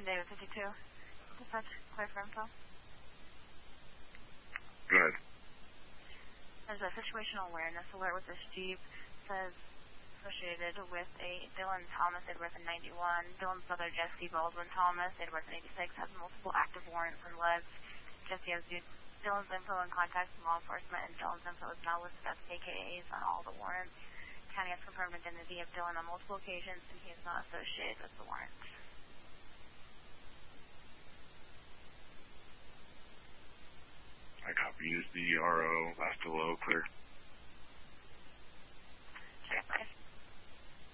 David 52. Dispatch, clear for info. Go ahead. There's a situational awareness alert with this Jeep. Says associated with a Dylan Thomas, date of birth in 91. Dylan's brother Jesse Baldwin Thomas, date of birth in 86, has multiple active warrants and legs. Jesse has Dylan's info in contact with law enforcement, and Dylan's info is now listed as AKAs on all the warrants. County has confirmed identity of Dylan on multiple occasions, and he is not associated with the warrants. I copy. Use the RO, last hello, clear.